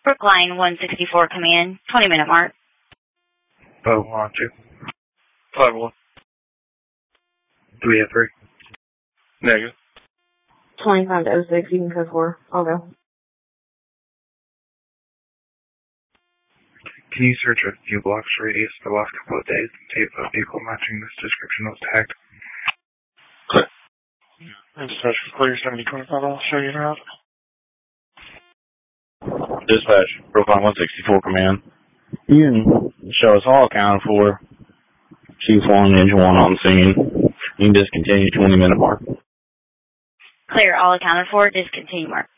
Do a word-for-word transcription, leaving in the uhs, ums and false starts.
Brookline one sixty-four command, twenty minute mark. Oh, one, two. Five, one. Do we have three? Negative. twenty-five to oh six, you can code four. I'll go. Can you search a few blocks radius the last couple of days and see if a vehicle matching this description was tagged? Clear. Dispatch for clear, seventy twenty-five, I'll show you around. Dispatch, Brookline one sixty-four command. You can show us all accounted for. Chief one, engine one on scene. You can discontinue twenty minute mark. Clear, all accounted for, discontinue mark.